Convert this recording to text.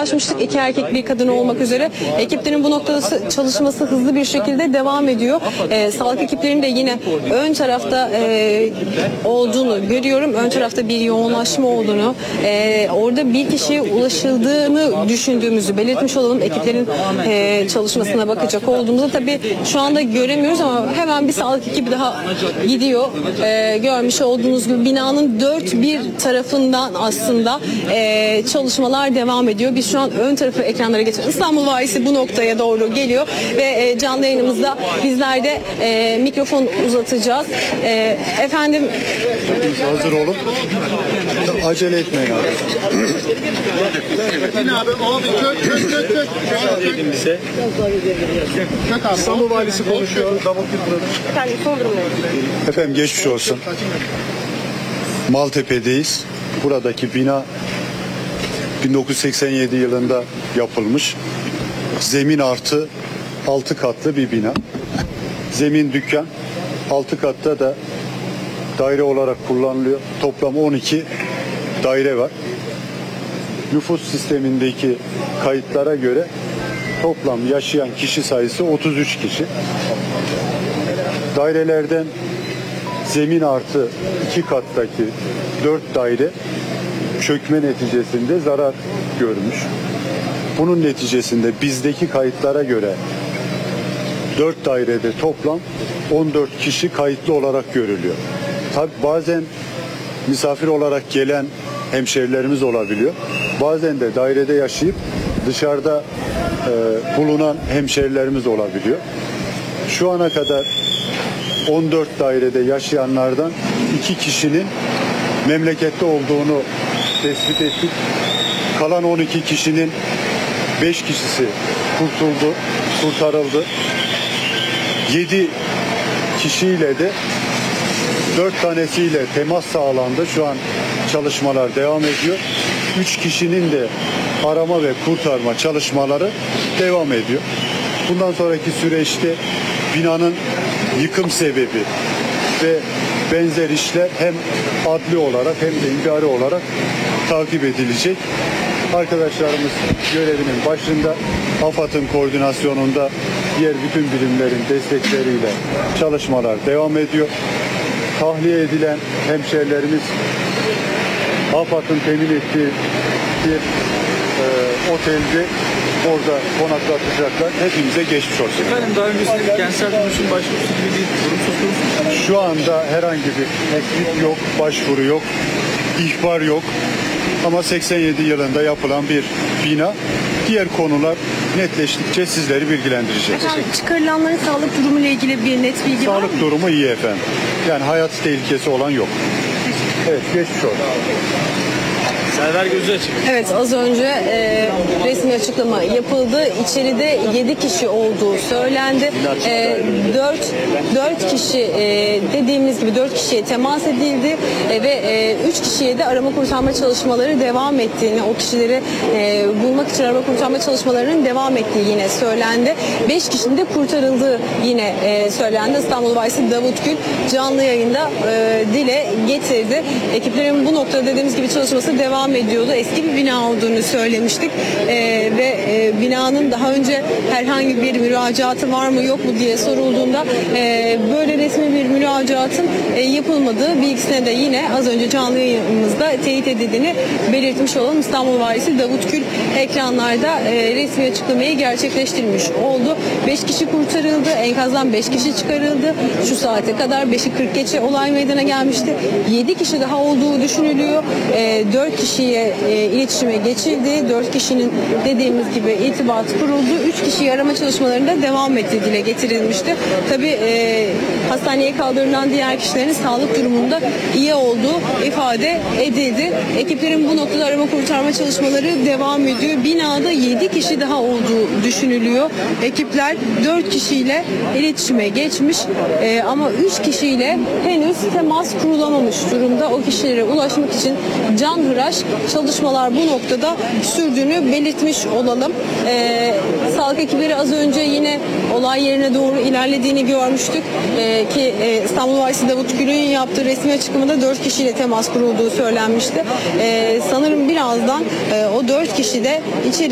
ulaşmıştık. 2 erkek bir kadın olmak üzere. Ekiplerin bu noktada çalışması hızlı bir şekilde devam ediyor. Sağlık ekiplerinin de yine ön tarafta olduğunu görüyorum. Ön tarafta bir yoğunlaşma olduğunu, orada bir kişiye ulaşıldığını düşündüğümüzü belirtmiş olalım. Ekiplerin çalışmasına bakacak olduğumuzda tabii şu anda göremiyoruz ama hemen bir sağlık ekibi daha gidiyor. Görmüş olduğunuz gibi binanın dört bir tarafından aslında çalışmalar devam ediyor. Biz şu an ön tarafı ekranlara getiriyoruz. İstanbul Valisi bu noktaya doğru geliyor ve canlı yayınımızda bizler de mikrofon uzatacağız. Efendim, hazır olun. Acele etmeyin abi. İstanbul Valisi konuşuyor. Efendim geçmiş olsun. Maltepe'deyiz. Buradaki bina 1987 yılında yapılmış. Zemin artı 6 katlı bir bina. Zemin dükkan. 6 katta da daire olarak kullanılıyor. Toplam 12 daire var. Nüfus sistemindeki kayıtlara göre toplam yaşayan kişi sayısı 33 kişi. Dairelerden zemin artı 2 kattaki 4 daire çökme neticesinde zarar görmüş. Bunun neticesinde bizdeki kayıtlara göre 4 dairede toplam 14 kişi kayıtlı olarak görülüyor. Tabi bazen misafir olarak gelen hemşerilerimiz olabiliyor. Bazen de dairede yaşayıp dışarıda bulunan hemşerilerimiz olabiliyor. Şu ana kadar 14 dairede yaşayanlardan 2 kişinin memlekette olduğunu tespit ettik. Kalan 12 kişinin 5 kişisi kurtarıldı. 7 kişiyle de 4 tanesiyle temas sağlandı. Şu an çalışmalar devam ediyor. 3 kişinin de arama ve kurtarma çalışmaları devam ediyor. Bundan sonraki süreçte binanın yıkım sebebi ve benzer işler hem adli olarak hem de idari olarak takip edilecek. Arkadaşlarımız görevinin başında, AFAD'ın koordinasyonunda diğer bütün birimlerin destekleriyle çalışmalar devam ediyor. Tahliye edilen hemşehrilerimiz AFAD'ın temin ettiği bir otelde orada konaklatacaklar. Hepimize geçmiş olsun. Efendim daha öncesinde bir kentsel dönüşüm başvurusu gibi bir durum söz konusu mu? Şu anda herhangi bir teklif yok, başvuru yok, ihbar yok. Ama 87 yılında yapılan bir bina. Diğer konular netleştikçe sizleri bilgilendireceğiz. efendim çıkarılanların sağlık durumu ile ilgili bir net bilgi var mı? Sağlık durumu iyi efendim. Yani hayat tehlikesi olan yok. Evet, geçmiş olsun. Server gözü açık. Evet, az önce resmi açıklama yapıldı. İçeride 7 kişi olduğu söylendi. 4 kişi dediğimiz gibi 4 kişiye temas edildi ve 3 kişiye de arama kurtarma çalışmaları devam ettiğini, o kişileri bulmak için arama kurtarma çalışmalarının devam ettiği yine söylendi. 5 kişinin de kurtarıldığı yine söylendi. İstanbul Valisi Davut Gül canlı yayında dile getirdi. Ekiplerin bu noktada dediğimiz gibi çalışması devam ediyordu. Eski bir bina olduğunu söylemiştik ve binanın daha önce herhangi bir müracaatı var mı yok mu diye sorulduğunda böyle resmi bir müracaatın yapılmadığı bilgisine de yine az önce canlı yayınımızda teyit edildiğini belirtmiş olalım. İstanbul Valisi Davut Gül ekranlarda resmi açıklamayı gerçekleştirmiş oldu. 5 kişi kurtarıldı. Enkazdan 5 kişi çıkarıldı. Şu saate kadar 5'i 40 geçe olay meydana gelmişti. 7 kişi daha olduğu düşünülüyor. 4 kişiye iletişime geçildi. 4 kişinin dediğimiz gibi irtibat kuruldu. 3 kişi arama çalışmalarında devam ettiği dile getirilmişti. Tabii hastaneye kaldırılan diğer kişilerin sağlık durumunda iyi olduğu ifade edildi. Ekiplerin bu noktada arama kurtarma çalışmaları devam ediyor. Binada 7 kişi daha olduğu düşünülüyor. Ekipler 4 kişiyle iletişime geçmiş ama 3 kişiyle henüz temas kurulamamış durumda. O kişilere ulaşmak için canhıraş çalışmalar bu noktada sürdüğünü belirtmiş olalım. Sağlık ekipleri az önce yine olay yerine doğru ilerlediğini görmüştük ki İstanbul Valisi Davut Gül'ün yaptığı resmi açıklamada 4 kişiyle temas kurulduğu söylenmişti. Sanırım birazdan o 4 kişi de içeri